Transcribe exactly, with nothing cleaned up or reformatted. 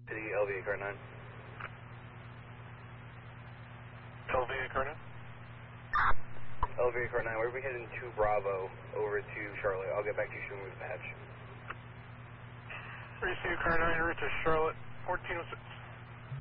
City L V car nine. L V car nine? L V car nine, we're be heading to Bravo over to Charlotte. I'll get back to you soon with the patch. Receive car nine, route to Charlotte, fourteen oh six.